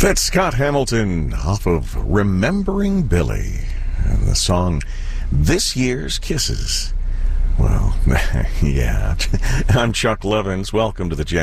That's Scott Hamilton off of Remembering Billy and the song This Year's Kisses. Well, yeah. I'm Chuck Levins. Welcome to the Jazz